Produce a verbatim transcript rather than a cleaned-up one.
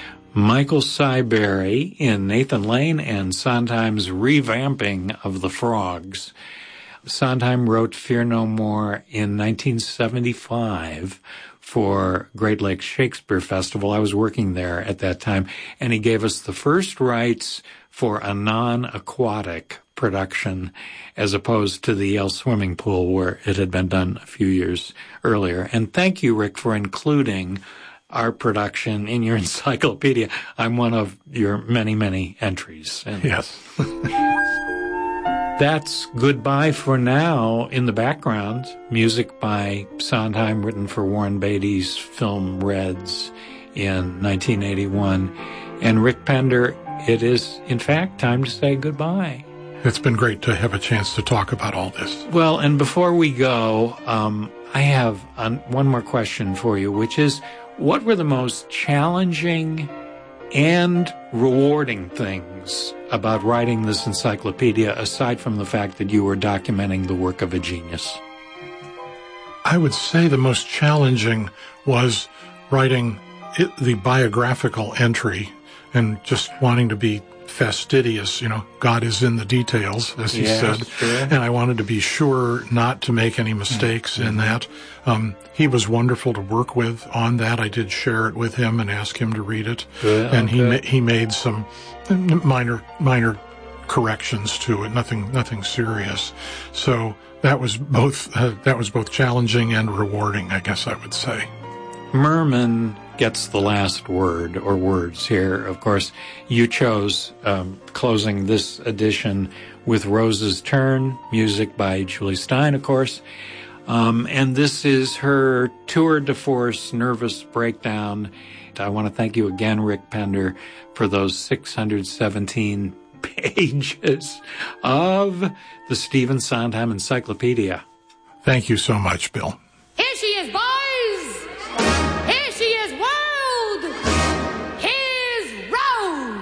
Michael Cyberry in Nathan Lane and Sondheim's revamping of The Frogs. Sondheim wrote Fear No More in nineteen seventy-five for Great Lakes Shakespeare Festival. I was working there at that time, and he gave us the first rights for a non-aquatic production as opposed to the Yale swimming pool where it had been done a few years earlier. And thank you, Rick, for including our production in your encyclopedia. I'm one of your many, many entries. And yes. That's Goodbye for Now. In the background, music by Sondheim, written for Warren Beatty's film Reds in nineteen eighty-one. And Rick Pender, it is, in fact, time to say goodbye. It's been great to have a chance to talk about all this. Well, and before we go, um, I have um, one more question for you, which is, what were the most challenging and rewarding things about writing this encyclopedia, aside from the fact that you were documenting the work of a genius? I would say the most challenging was writing it, the biographical entry and just wanting to be fastidious. You know, God is in the details, as he yes, said. Sure. And I wanted to be sure not to make any mistakes mm-hmm. in that. Um, he was wonderful to work with on that. I did share it with him and ask him to read it. Good, and okay. he ma- he made some minor minor corrections to it, nothing nothing serious. So that was both uh, that was both challenging and rewarding, I guess I would say. Merman gets the last word or words here. Of course, you chose um, closing this edition with Rose's Turn, music by Julie Stein, of course. Um, and this is her tour de force nervous breakdown. I want to thank you again, Rick Pender, for those six hundred seventeen pages of the Stephen Sondheim Encyclopedia. Thank you so much, Bill. Here she